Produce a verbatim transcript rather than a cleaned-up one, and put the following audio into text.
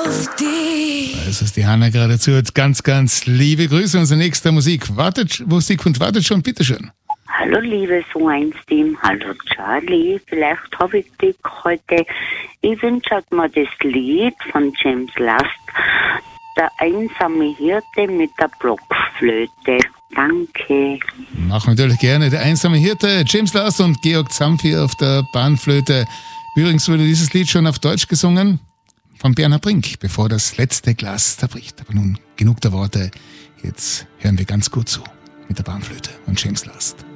auf dich. Das ist die Hanna geradezu. Ganz, ganz liebe Grüße. Unser nächster Musik wartet, Musikwunsch wartet schon. Bitteschön. Hallo liebe So eins Team, hallo Charlie, vielleicht habe ich dich heute. Ich wünsche mir das Lied von James Last, Der einsame Hirte mit der Blockflöte. Danke. Machen wir natürlich gerne. Der einsame Hirte, James Last und Georg Zamfi auf der Panflöte. Übrigens wurde dieses Lied schon auf Deutsch gesungen von Bernhard Brink, bevor das letzte Glas zerbricht. Aber nun genug der Worte. Jetzt hören wir ganz gut zu mit der Panflöte und James Last.